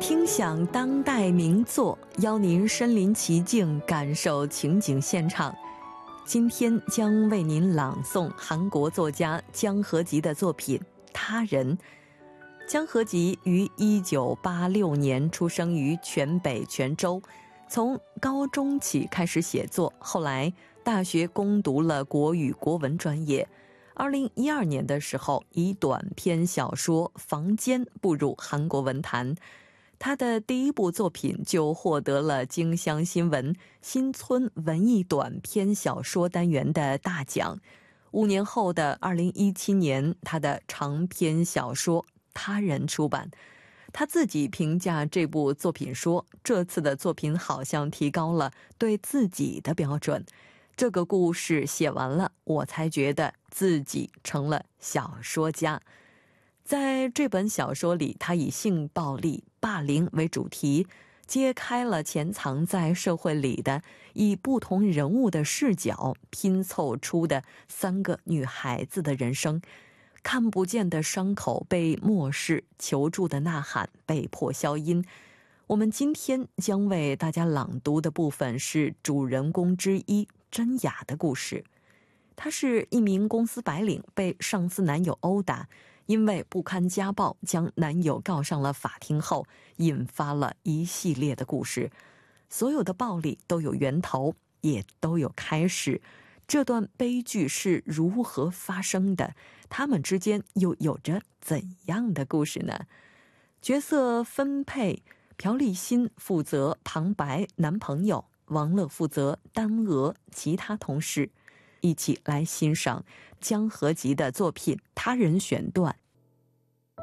听响当代名作，邀您身临其境，感受情景现场。今天将为您朗诵韩国作家姜河吉的作品《他人》。姜河吉于1986年出生于全北全州，从高中起开始写作，后来大学攻读了国语国文专业。2012年的时候，以短篇小说《房间》步入韩国文坛。他的第一部作品就获得了京乡新闻新村文艺短篇小说单元的大奖。5年后的2017年，他的长篇小说《他人》出版。他自己评价这部作品说，这次的作品好像提高了对自己的标准。这个故事写完了，我才觉得自己成了小说家。在这本小说里，他以性暴力、霸凌为主题，揭开了潜藏在社会里的以不同人物的视角拼凑出的3个女孩子的人生。看不见的伤口被漠视，求助的呐喊被迫消音。我们今天将为大家朗读的部分是主人公之一真雅的故事。她是一名公司白领，被上司男友殴打，因为不堪家暴，将男友告上了法庭后，引发了一系列的故事。所有的暴力都有源头，也都有开始。这段悲剧是如何发生的？他们之间又有着怎样的故事呢？角色分配：朴立新负责旁白男朋友，王乐负责丹娥其他同事。一起来欣赏姜河吉的作品《他人》选段，